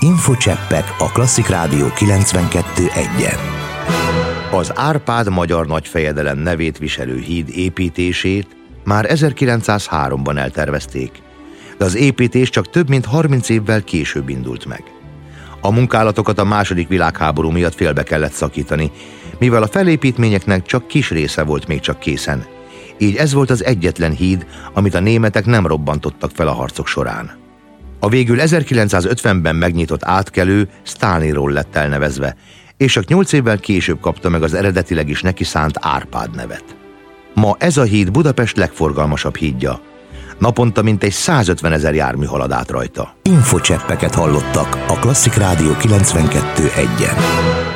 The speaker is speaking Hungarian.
Infocseppek a Klasszik Rádió 92.1-en. Az Árpád magyar nagyfejedelem nevét viselő híd építését már 1903-ban eltervezték, de az építés csak több mint 30 évvel később indult meg. A munkálatokat a II. Világháború miatt félbe kellett szakítani, mivel a felépítményeknek csak kis része volt még csak készen. Így ez volt az egyetlen híd, amit a németek nem robbantottak fel a harcok során. A végül 1950-ben megnyitott átkelő Sztálniról lett elnevezve, és csak 8 évvel később kapta meg az eredetileg is neki szánt Árpád nevet. Ma ez a híd Budapest legforgalmasabb hídja. Naponta mintegy 150 000 jármű halad át rajta. Infocseppeket hallottak a Klasszik Rádió 92.1-en.